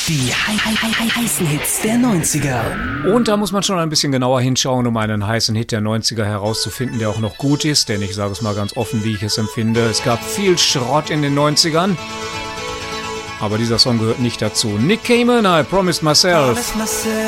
Die heißen Hits der 90er. Und da muss man schon ein bisschen genauer hinschauen, um einen heißen Hit der 90er herauszufinden, der auch noch gut ist. Denn ich sage es mal ganz offen, wie ich es empfinde. Es gab viel Schrott in den 90ern. Aber dieser Song gehört nicht dazu. Nick Cayman, I Promised Myself.